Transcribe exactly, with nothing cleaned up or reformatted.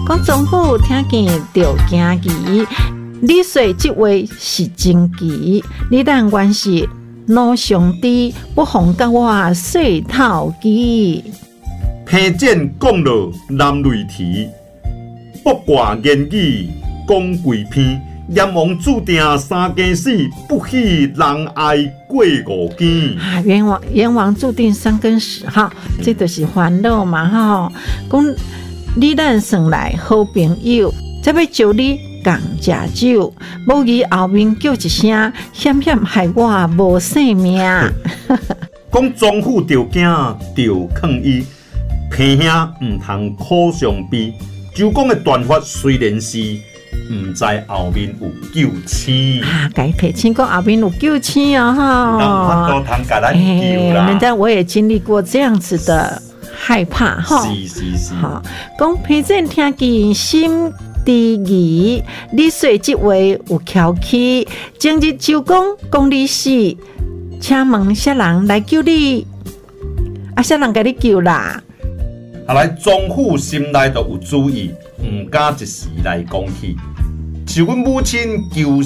讲总府听见着惊奇，你说这话是真奇，你但原是老上帝，不妨甲我说透机。 平简讲了南擂题，卜卦言语讲鬼篇。阎王注定三更死，不许人爱过五更。 啊，阎王阎王注定三更死哈，这就是烦恼嘛哈。讲你咱算来好朋友，才要招你共食酒，无伊后面叫一声，险险害我无性命。 讲庄户着惊着抗议，平兄唔通苦相逼。周公的断法虽然是。唔知后面有救星啊！该提醒讲后面有救星哦哈！ 人法都通甲咱救啦。 人家我也经历过这样子的害怕哈。 是是是。 好，讲平正听见心知意，你说这话有蹺起。今日周公讲你死，请问啥人来救你？啊，啥人甲你救啦？ 后来庄户心内就有主意，唔敢一时来讲起。是阮母亲求